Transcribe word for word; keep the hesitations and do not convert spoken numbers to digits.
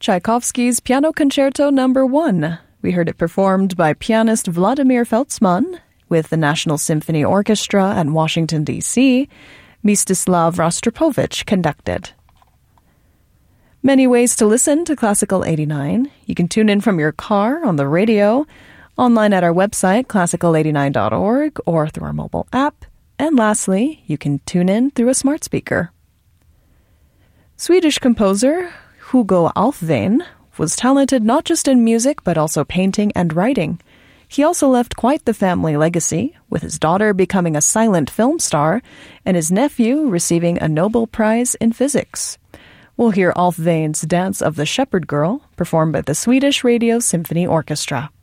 Tchaikovsky's Piano Concerto Number One. We heard it performed by pianist Vladimir Feltzman with the National Symphony Orchestra at Washington, D C Mstislav Rostropovich conducted. Many ways to listen to Classical eighty-nine. You can tune in from your car, on the radio, online at our website, classical eighty-nine dot org, or through our mobile app. And lastly, you can tune in through a smart speaker. Swedish composer Hugo Alfvén was talented not just in music but also painting and writing. He also left quite the family legacy, with his daughter becoming a silent film star and his nephew receiving a Nobel Prize in physics. We'll hear Alfvén's Dance of the Shepherd Girl, performed by the Swedish Radio Symphony Orchestra.